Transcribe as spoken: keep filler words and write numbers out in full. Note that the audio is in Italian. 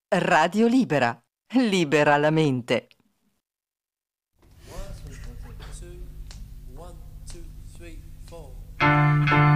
Radio Libera. Libera la mente. One, two, one, two, three, four.